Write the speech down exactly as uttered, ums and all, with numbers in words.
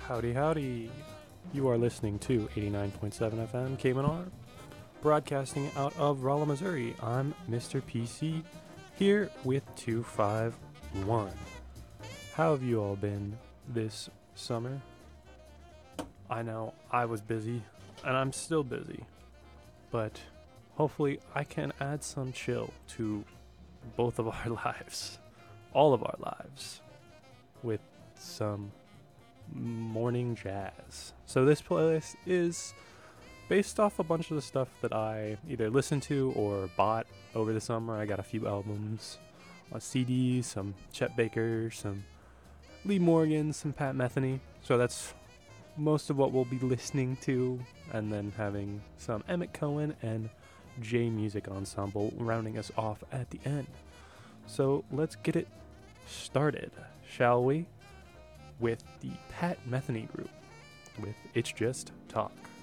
Howdy, howdy. You are listening to eighty-nine point seven F M K M N R, broadcasting out of Rolla, Missouri. I'm Mister P C, here with two five one. How have you all been this summer? I know I was busy, and I'm still busy, but hopefully I can add some chill to both of our lives, all of our lives, with some morning jazz. So this playlist is based off a bunch of the stuff that I either listened to or bought over the summer. I got a few albums, a C D, some Chet Baker, some Lee Morgan, some Pat Metheny. So that's most of what we'll be listening to, and then having some Emmett Cohen and J Music Ensemble rounding us off at the end. So let's get it started, shall we? With the Pat Metheny Group with It's Just Talk.